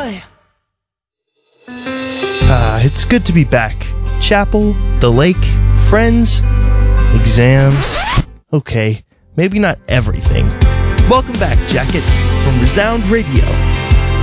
It's good to be back. Chapel, the lake, friends, exams. Okay, maybe not everything. Welcome back, Jackets, from Resound Radio.